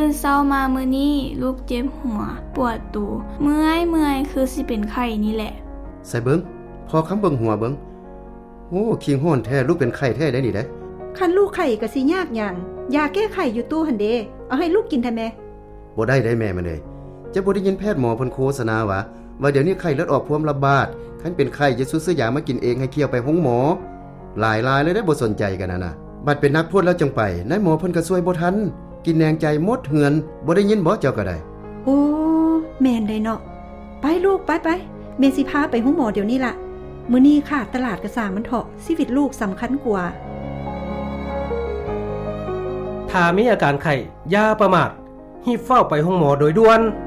นเช้ามามื้อนี้ลูกเจ็บหัวปวดตูเมื่อยคือสิเป็นไข้นี่แหละใส่เบิ่งพอคำเบิ่งหัวเบิ่งโอ้คิงฮ้อนแท้ลูกเป็นไข้แท้ได้นี่เด้คันลูกไข้ก็สิยากหยังยาแก้ไข้อยู่ตู้หั่นเด้เอาให้ลูกกินแท้แม่บ่ได้แม่มันเด้จะบ่ได้ยินแพทย์หมอเพิ่นโฆษณาว่าเดี๋ยวนี้ไข้เลือดออกพวมระบาดคันเป็นไข้จะซื้อยามากินเองให้เคี่ยวไปห้องหมอหลายเลยได้บ่สนใจกันน่ะบัดเป็นนักโทษแล้วจังไปนายหมอเพิ่นก็ช่วยบ่ทันกินแหนงใจหมดเหือนบ่ได้ยินบ่เจ้าก็ได้โอ้แม่นได้เนาะไปลูกไปแม่สิพาไปห้องหมอเดี๋ยวนี้ล่ะมื้อนี้ค่ะตลาดกระสางมันเถาะชีวิตลูกสำคัญกว่าถ้ามีอาการไข้อย่าประมาทรีบเฝ้าไปห้องหมอโดยด่วน